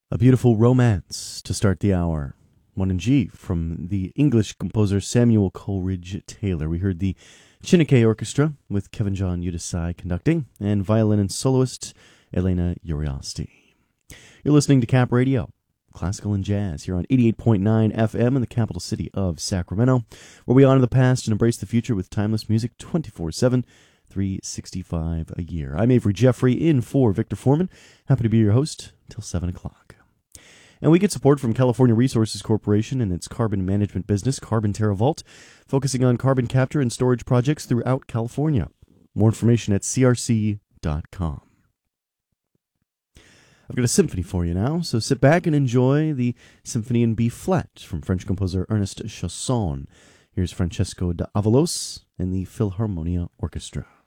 A beautiful romance to start the hour. One in G from the English composer Samuel Coleridge Taylor. We heard the Chineke Orchestra with Kevin John Udasai conducting and violin and soloist Elena Uriasti. You're listening to Cap Radio, classical and jazz, here on 88.9 FM in the capital city of Sacramento, where we honor the past and embrace the future with timeless music 24/7. 365 a year. I'm Avery Jeffrey in for Victor Foreman. Happy to be your host till 7 o'clock. And we get support from California Resources Corporation and its carbon management business, Carbon TerraVault, focusing on carbon capture and storage projects throughout California. More information at crc.com. I've got a symphony for you now, so sit back and enjoy the Symphony in B-flat from French composer Ernest Chausson. Here's Francesco d'Avalos and the Philharmonia Orchestra.